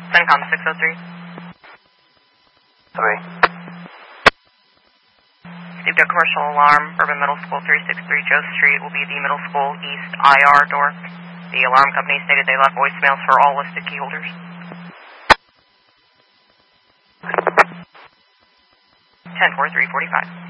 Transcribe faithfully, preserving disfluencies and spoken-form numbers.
CENTCOM six oh three. Three. Received a commercial alarm, Urban Middle School three sixty-three Joe Street will be the middle school east I R door. The alarm company stated they left voicemails for all listed key holders. ten four three forty-five.